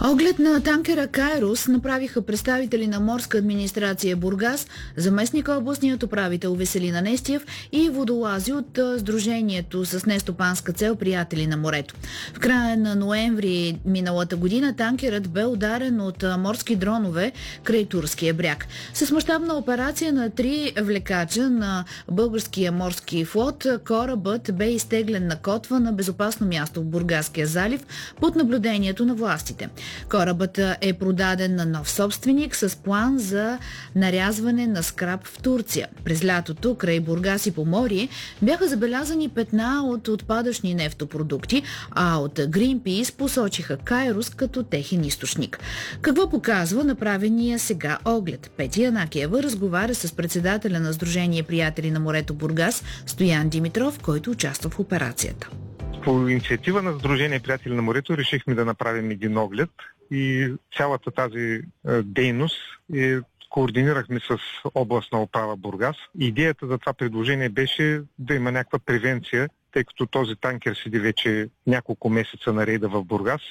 Оглед на танкера Кайрус направиха представители на морска администрация Бургас, заместник областният управител Веселин Нестиев и водолази от Сдружението с нестопанска цел Приятели на морето. В края на ноември миналата година танкерът бе ударен от морски дронове край турския бряг. С мащабна операция на 3 влекача на българския морски флот, корабът бе изтеглен на котва на безопасно място в Бургаския залив под наблюдението на властите. Корабът е продаден на нов собственик с план за нарязване на скрап в Турция. През лятото край Бургас и Поморие бяха забелязани петна от отпадъчни нефтопродукти, а от Greenpeace посочиха Кайрус като техен източник. Какво показва направения сега оглед? Петя Янакиева разговаря с председателя на Сдружение Приятели на морето Бургас Стоян Димитров, който участва в операцията. По инициатива на Сдружение Приятели на морето решихме да направим един оглед и цялата тази дейност координирахме с областна управа Бургас. Идеята за това предложение беше да има някаква превенция, тъй като този танкер седи вече няколко месеца на рейда в Бургас